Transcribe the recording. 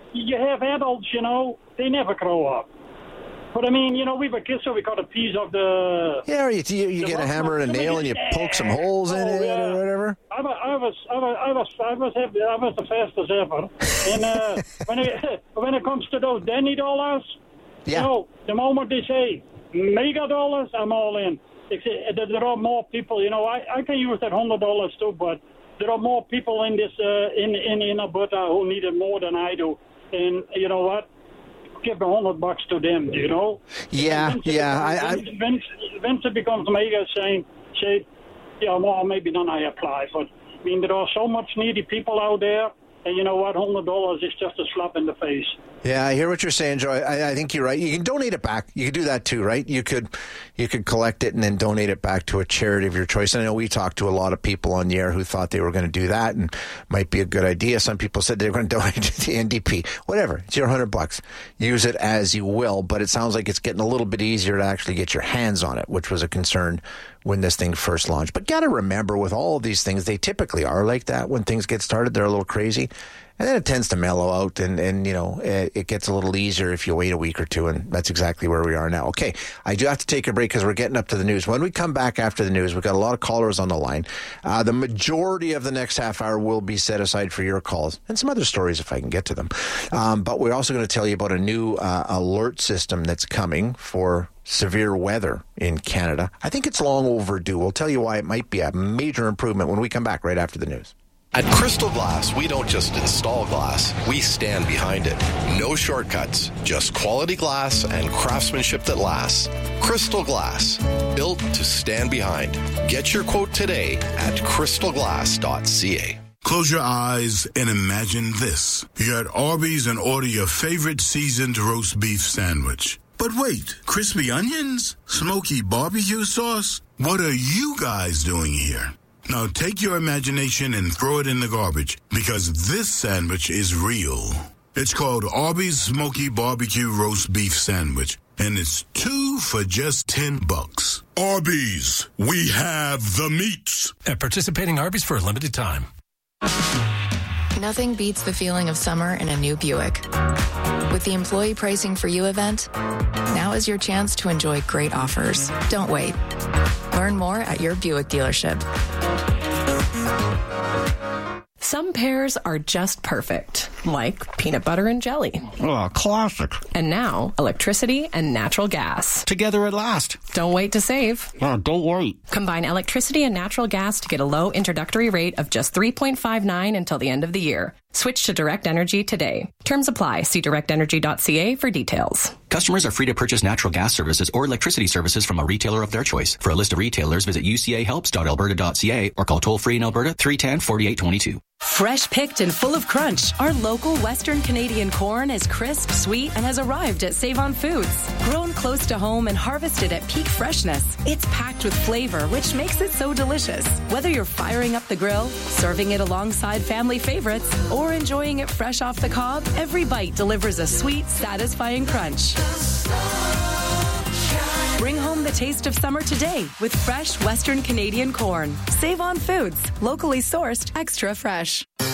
you have adults, they never grow up. But I mean, we were kids, so we got a piece of the. Yeah, or you get a hammer and a nail and you poke some holes in it or whatever. I was the fastest ever. And when it comes to those Denny dollars, the moment they say mega dollars, I'm all in. There are more people. I can use that $100 too, but there are more people in this in Alberta who need it more than I do. And you know what? Give the $100 to them, Yeah, Once it becomes mega, say, well, maybe then I apply. But, I mean, there are so much needy people out there, and you know what, $100 is just a slap in the face. Yeah, I hear what you're saying, Joe. I think you're right. You can donate it back. You can do that too, right? You could collect it and then donate it back to a charity of your choice. And I know we talked to a lot of people on the air who thought they were going to do that and might be a good idea. Some people said they were going to donate to the NDP. Whatever. It's your $100. Use it as you will. But it sounds like it's getting a little bit easier to actually get your hands on it, which was a concern when this thing first launched. But got to remember, with all of these things, they typically are like that. When things get started, they're a little crazy. And then it tends to mellow out, and it gets a little easier if you wait a week or two, and that's exactly where we are now. Okay, I do have to take a break because we're getting up to the news. When we come back after the news, we've got a lot of callers on the line. The majority of the next half hour will be set aside for your calls, and some other stories if I can get to them. But we're also going to tell you about a new alert system that's coming for severe weather in Canada. I think it's long overdue. We'll tell you why it might be a major improvement when we come back right after the news. At Crystal Glass, we don't just install glass, we stand behind it. No shortcuts, just quality glass and craftsmanship that lasts. Crystal Glass, built to stand behind. Get your quote today at crystalglass.ca. Close your eyes and imagine this. You're at Arby's and order your favorite seasoned roast beef sandwich. But wait, crispy onions? Smoky barbecue sauce? What are you guys doing here? Now take your imagination and throw it in the garbage, because this sandwich is real. It's called Arby's Smoky Barbecue Roast Beef Sandwich, and it's 2 for just $10. Arby's, we have the meats. At participating Arby's for a limited time. Nothing beats the feeling of summer in a new Buick. With the Employee Pricing for You event, now is your chance to enjoy great offers. Don't wait. Learn more at your Buick dealership. Some pairs are just perfect, like peanut butter and jelly. Oh, classic. And now, electricity and natural gas. Together at last. Don't wait to save. Oh, don't wait. Combine electricity and natural gas to get a low introductory rate of just $3.59 until the end of the year. Switch to Direct Energy today. Terms apply. See directenergy.ca for details. Customers are free to purchase natural gas services or electricity services from a retailer of their choice. For a list of retailers, visit ucahelps.alberta.ca or call toll-free in Alberta 310-4822. Fresh picked and full of crunch, our local Western Canadian corn is crisp, sweet, and has arrived at Save-On Foods. Grown close to home and harvested at peak freshness, it's packed with flavor, which makes it so delicious. Whether you're firing up the grill, serving it alongside family favorites, or enjoying it fresh off the cob, every bite delivers a sweet, satisfying crunch. Bring home the taste of summer today with fresh Western Canadian corn. Save-On Foods, locally sourced, extra fresh.